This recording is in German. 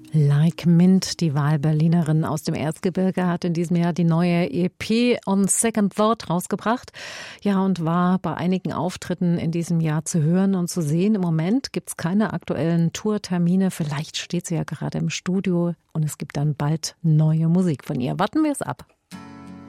Like Mint, die Wahlberlinerin aus dem Erzgebirge, hat in diesem Jahr die neue EP On Second Thought rausgebracht. Ja, und war bei einigen Auftritten in diesem Jahr zu hören und zu sehen. Im Moment gibt's keine aktuellen Tourtermine. Vielleicht steht sie ja gerade im Studio und es gibt dann bald neue Musik von ihr. Warten wir es ab.